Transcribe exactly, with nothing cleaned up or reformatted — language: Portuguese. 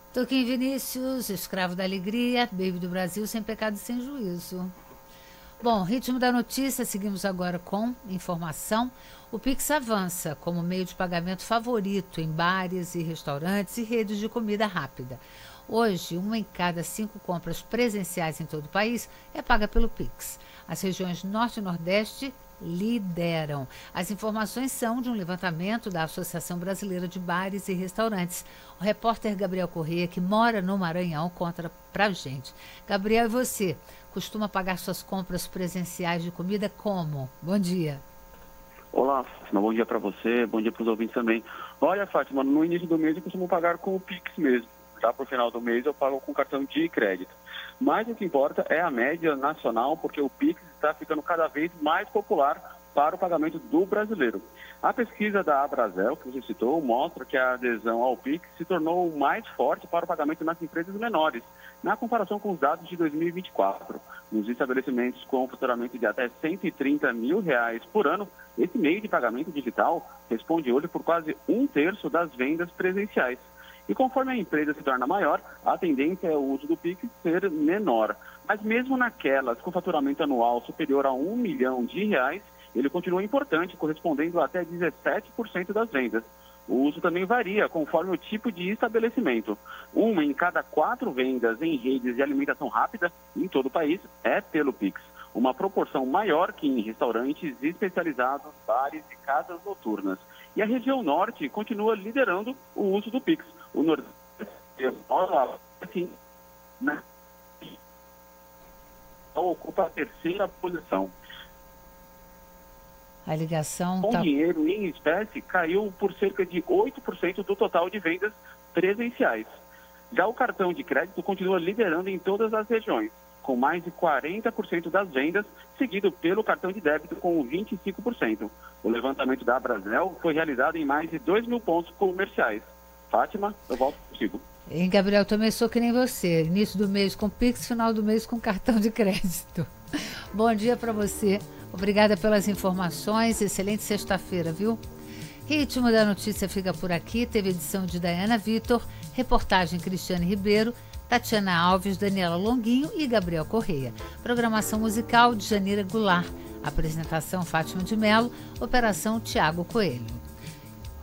Toquinho Vinícius, escravo da alegria, baby do Brasil, sem pecado e sem juízo. Bom, ritmo da notícia, seguimos agora com informação. O Pix avança como meio de pagamento favorito em bares e restaurantes e redes de comida rápida. Hoje, uma em cada cinco compras presenciais em todo o país é paga pelo Pix. As regiões Norte e Nordeste lideram. As informações são de um levantamento da Associação Brasileira de Bares e Restaurantes. O repórter Gabriel Corrêa, que mora no Maranhão, conta pra gente. Gabriel, e você? Costuma pagar suas compras presenciais de comida como? Bom dia. Olá, Fátima. Bom dia para você, bom dia para os ouvintes também. Olha, Fátima, no início do mês eu costumo pagar com o Pix mesmo. Já para o final do mês eu pago com cartão de crédito. Mas o que importa é a média nacional, porque o Pix está ficando cada vez mais popular para o pagamento do brasileiro. A pesquisa da Abrazel, que você citou, mostra que a adesão ao Pix se tornou mais forte para o pagamento nas empresas menores, na comparação com os dados de dois mil e vinte e quatro. Nos estabelecimentos com faturamento de até cento e trinta mil reais por ano, esse meio de pagamento digital responde hoje por quase um terço das vendas presenciais. E conforme a empresa se torna maior, a tendência é o uso do Pix ser menor. Mas mesmo naquelas com faturamento anual superior a um milhão de reais, ele continua importante, correspondendo a até dezessete por cento das vendas. O uso também varia conforme o tipo de estabelecimento. Uma em cada quatro vendas em redes de alimentação rápida em todo o país é pelo Pix. Uma proporção maior que em restaurantes especializados, bares e casas noturnas. E a região norte continua liderando o uso do Pix. O Nordeste, assim, né, ocupa a terceira posição. A ligação O tá... dinheiro em espécie caiu por cerca de oito por cento do total de vendas presenciais. Já o cartão de crédito continua liderando em todas as regiões, com mais de quarenta por cento das vendas, seguido pelo cartão de débito com vinte e cinco por cento. O levantamento da Abrazel foi realizado em mais de dois mil pontos comerciais. Fátima, eu volto contigo. E Gabriel, também sou que nem você. Início do mês com Pix, final do mês com cartão de crédito. Bom dia para você. Obrigada pelas informações. Excelente sexta-feira, viu? Ritmo da notícia fica por aqui. Teve edição de Dayana Vitor, reportagem Cristiane Ribeiro, Tatiana Alves, Daniela Longuinho e Gabriel Corrêa. Programação musical de Janira Goulart. Apresentação Fátima de Mello. Operação Tiago Coelho.